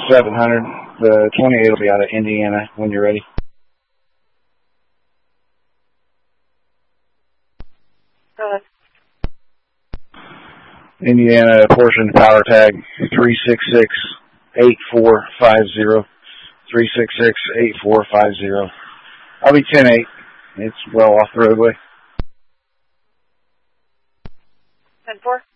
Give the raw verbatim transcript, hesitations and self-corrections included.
seven hundred. The twenty-eight will be out of Indiana when you're ready. Uh, Indiana portion power tag three six six, eight four five zero. three six six, eight four five zero. I'll be ten eight. It's well off the roadway. ten four?